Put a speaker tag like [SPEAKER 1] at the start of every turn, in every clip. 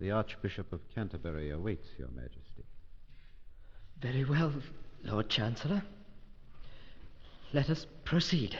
[SPEAKER 1] The Archbishop of Canterbury awaits your Majesty.
[SPEAKER 2] Very well, Lord Chancellor. Let us proceed.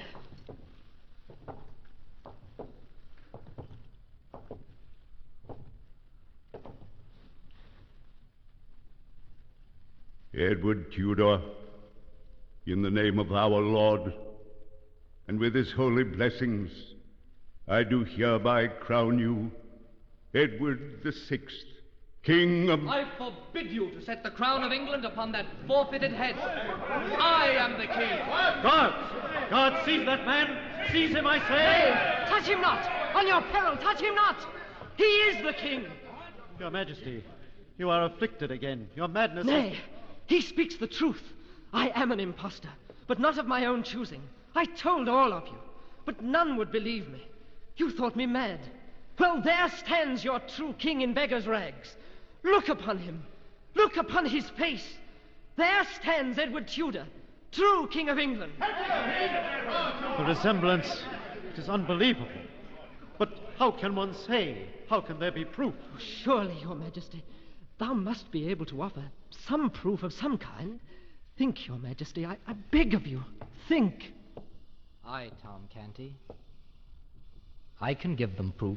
[SPEAKER 3] Edward Tudor, in the name of our Lord, and with his holy blessings, I do hereby crown you Edward the Sixth, King of...
[SPEAKER 4] I forbid you to set the crown of England upon that forfeited head. I am the king.
[SPEAKER 5] Guards! Guards, seize that man! Seize him, I say!
[SPEAKER 2] Nay, touch him not! On your peril, touch him not! He is the king!
[SPEAKER 5] Your Majesty, you are afflicted again. Your madness...
[SPEAKER 2] Nay, he speaks the truth. I am an impostor, but not of my own choosing. I told all of you, but none would believe me. You thought me mad. Well, there stands your true king in beggar's rags. Look upon him. Look upon his face. There stands Edward Tudor, true King of England.
[SPEAKER 5] The resemblance, it is unbelievable. But how can one say? How can there be proof?
[SPEAKER 2] Surely, Your Majesty, thou must be able to offer some proof of some kind. Think, Your Majesty, I beg of you, think.
[SPEAKER 4] Aye, Tom Canty. I can give them proof.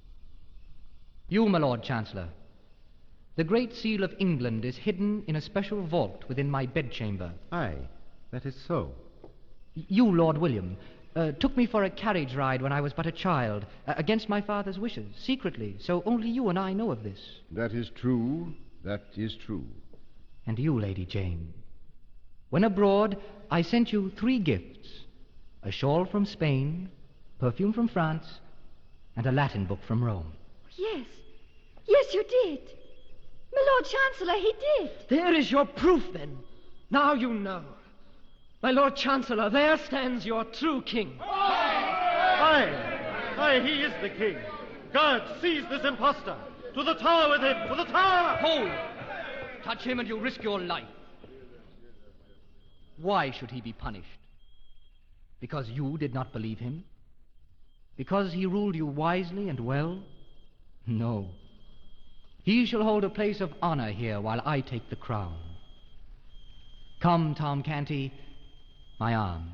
[SPEAKER 4] You, my Lord Chancellor, the Great Seal of England is hidden in a special vault within my bedchamber.
[SPEAKER 1] Aye, that is so.
[SPEAKER 4] You, Lord William, took me for a carriage ride when I was but a child, against my father's wishes, secretly, so only you and I know of this.
[SPEAKER 3] That is true. That is true.
[SPEAKER 4] And you, Lady Jane, when abroad, I sent you 3 gifts: a shawl from Spain, perfume from France, and a Latin book from Rome.
[SPEAKER 6] Yes. Yes, you did. My Lord Chancellor, he did.
[SPEAKER 2] There is your proof, then. Now you know. My Lord Chancellor, there stands your true king.
[SPEAKER 5] Aye, aye, he is the king. Guards, seize this impostor. To the tower with him, to the tower!
[SPEAKER 4] Hold! Touch him and you risk your life. Why should he be punished? Because you did not believe him? Because he ruled you wisely and well? No. He shall hold a place of honor here while I take the crown. Come, Tom Canty, my arm.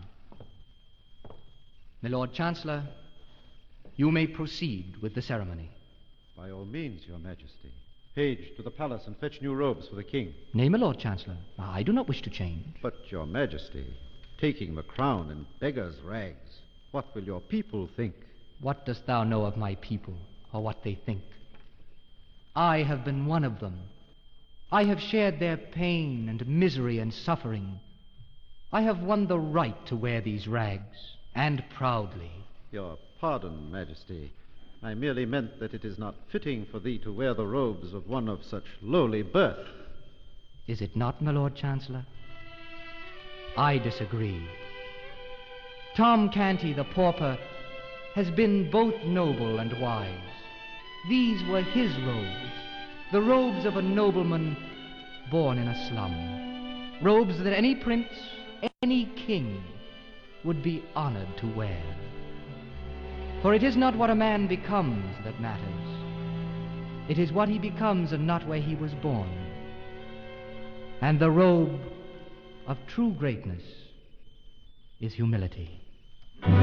[SPEAKER 4] My Lord Chancellor, you may proceed with the ceremony.
[SPEAKER 1] By all means, Your Majesty. Page, to the palace and fetch new robes for the king.
[SPEAKER 4] Nay, my Lord Chancellor, I do not wish to change.
[SPEAKER 1] But, Your Majesty, taking the crown in beggar's rags, what will your people think?
[SPEAKER 4] What dost thou know of my people, or what they think? I have been one of them. I have shared their pain and misery and suffering. I have won the right to wear these rags, and proudly.
[SPEAKER 1] Your pardon, Majesty. I merely meant that it is not fitting for thee to wear the robes of one of such lowly birth.
[SPEAKER 4] Is it not, my Lord Chancellor? I disagree. Tom Canty, the pauper, has been both noble and wise. These were his robes, the robes of a nobleman born in a slum, robes that any prince, any king would be honored to wear. For it is not what a man becomes that matters. It is what he becomes and not where he was born. And the robe of true greatness is humility.